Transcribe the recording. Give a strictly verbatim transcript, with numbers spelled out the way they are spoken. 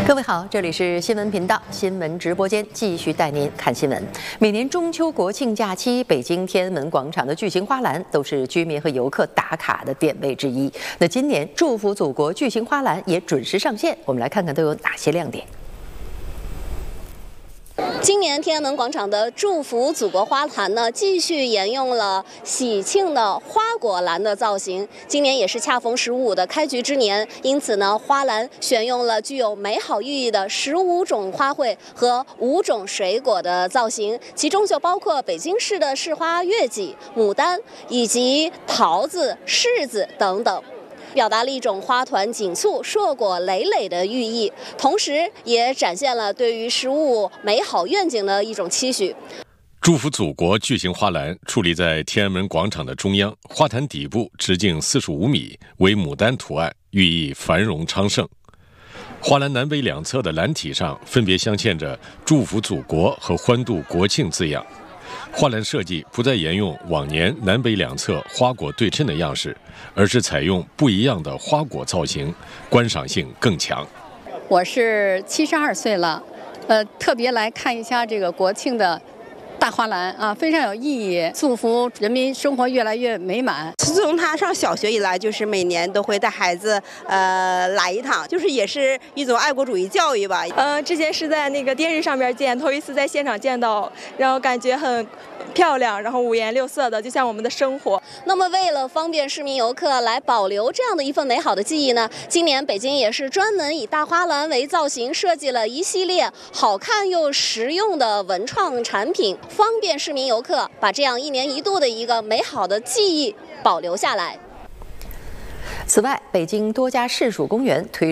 各位好，这里是新闻频道新闻直播间，继续带您看新闻。每年中秋国庆假期，北京天安门广场的巨型花篮都是居民和游客打卡的点位之一。那今年祝福祖国巨型花篮也准时上线，我们来看看都有哪些亮点。 今年天安门广场的祝福祖国花篮呢，继续沿用了喜庆的花果篮的造型。今年也是恰逢十五五的开局之年，因此呢，花篮选用了具有美好寓意的十五种花卉和五种水果的造型，其中就包括北京市的市花月季、牡丹以及桃子、柿子等等。 表达了一种花团锦簇、硕果累累的寓意，同时也展现了对于十五五美好愿景的一种期许。 祝福祖国巨型花篮矗立在天安门广场的中央，花坛底部直径四十五米，为牡丹图案，寓意繁荣昌盛。花篮南北两侧的篮体上分别镶嵌着“祝福祖国”和“欢度国庆”字样。 花篮设计不再沿用往年南北两侧花果对称的样式，而是采用不一样的花果造型，观赏性更强。 我是七十二岁了，呃，特别来看一下这个国庆的大花篮啊，非常有意义，祝福人民生活越来越美满。 自从他上小学以来，就是每年都会带孩子呃来一趟，就是也是一种爱国主义教育吧。 呃，之前是在那个电视上面见，头一次在现场见到，然后感觉很 漂亮，然后五颜六色的，就像我们的生活。 那么，为了方便市民游客来保留这样的一份美好的记忆呢，今年北京也是专门以大花篮为造型，设计了一系列好看又实用的文创产品，方便市民游客把这样一年一度的一个美好的记忆保留下来。 此外，北京多家市属公园推